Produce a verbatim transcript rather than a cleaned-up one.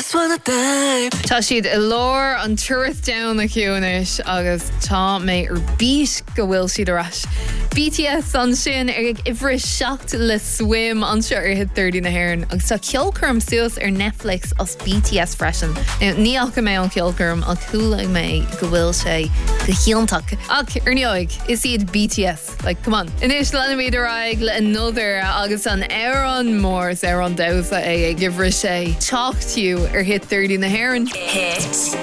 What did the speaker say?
just wanna dive. Tá siad i lár an tuairth down na ciúnis agus tá mé ar bís go bhfuil siad arás. B T S an sin ar ag ifre seacht le swim an seo ar hit thirty na haireann agus tá ceolcurm suas ar Netflix as B T S freisin. Ní acha mé an ceolcurm ach chuúla mé go bhfuil sé go chiantach. Ach ar neoig is iad B T S. Like, come on. Inis lena míad aig le another agus an Aaron Moores ar an dausa é ag ifre sé talk to you ar hit thirty na haireann. Hit